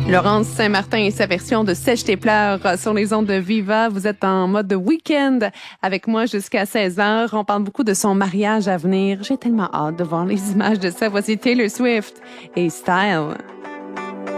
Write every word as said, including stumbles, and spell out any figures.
Laurence Saint-Martin et sa version de Sèche tes pleurs sur les ondes de Viva. Vous êtes en mode week-end avec moi jusqu'à seize heures. On parle beaucoup de son mariage à venir. J'ai tellement hâte de voir les images de ça. Voici Taylor Swift et Style.